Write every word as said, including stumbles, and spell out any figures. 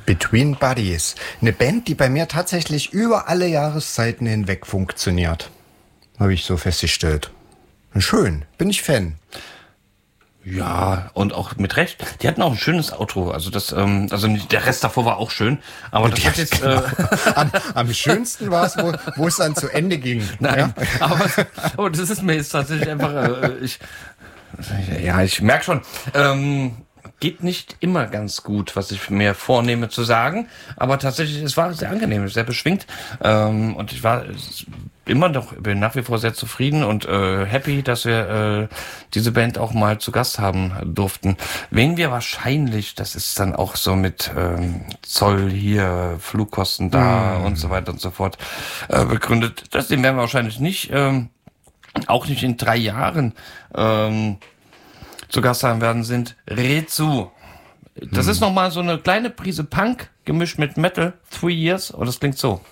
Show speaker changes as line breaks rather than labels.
Between Buddies. Eine Band, die bei mir tatsächlich über alle Jahreszeiten hinweg funktioniert. Habe ich so festgestellt. Schön, bin ich Fan.
Ja, und auch mit Recht. Die hatten auch ein schönes Outro. Also das, ähm, also der Rest davor war auch schön. Aber das
Ja,
hat jetzt.
genau.
Äh,
am, am schönsten war es, wo, wo es dann zu Ende ging.
Nein,
Ja?
aber, aber das ist mir jetzt tatsächlich einfach. Äh, ich, ja, ich merke schon. Ähm, geht nicht immer ganz gut, was ich mir vornehme zu sagen. Aber tatsächlich, es war sehr angenehm, sehr beschwingt. Ähm, und ich war immer noch, bin nach wie vor sehr zufrieden und äh, happy, dass wir äh, diese Band auch mal zu Gast haben durften. Wen wir wahrscheinlich, das ist dann auch so mit ähm, Zoll hier, Flugkosten da mm. und so weiter und so fort äh, begründet. Das den werden wir wahrscheinlich nicht, ähm, auch nicht in drei Jahren ähm, zu Gast haben werden, sind Rezu. Das hm. ist nochmal so eine kleine Prise Punk gemischt mit Metal, Three Years, und das klingt so.